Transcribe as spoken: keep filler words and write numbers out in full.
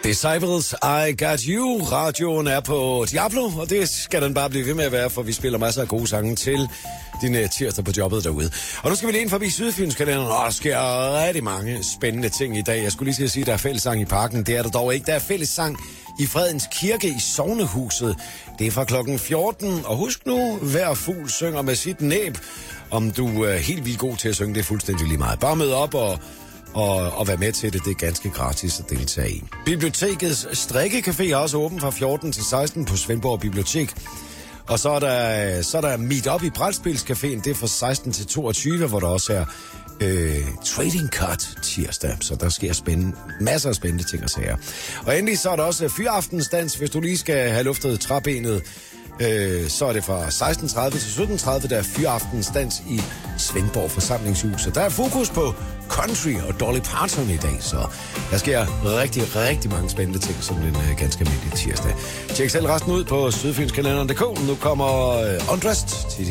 Disciples, I Got You. Radioen er på Diablo, og det skal den bare blive ved med at være, for vi spiller masser af gode sange til din tirsdag på jobbet derude. Og nu skal vi lige ind forbi Sydfynskalenderen, og der sker rigtig mange spændende ting i dag. Jeg skulle lige til at sige, at der er fællessang i parken. Det er der dog ikke. Der er fællessang i Fredens Kirke i Sognehuset. Det er fra klokken fjorten, og husk nu, hver fugl synger med sit næb. Om du er helt vildt god til at synge, det er fuldstændig lige meget. Bare mød op og... Og, og være med til det, det er ganske gratis at deltage i. Bibliotekets strikkecafé er også åben fra fjorten til seksten på Svendborg Bibliotek. Og så er der, så er der Meet Up i Brætspilscaféen, det er fra seksten til toogtyve, hvor der også er øh, Trading Card tirsdag. Så der sker spændende, masser af spændende ting og sager. Og endelig så er der også fyraftensdans, hvis du lige skal have luftet træbenet. Øh, så er det fra seksten tredive til sytten tredive, der er fyraftensdans i Svendborg Forsamlingshus. Så der er fokus på country og Dolly Parton i dag, så der sker rigtig, rigtig mange spændende ting som en uh, ganske almindelig tirsdag. Tjek selv resten ud på sydfynskalenderen punktum d k. Nu kommer uh, Undressed til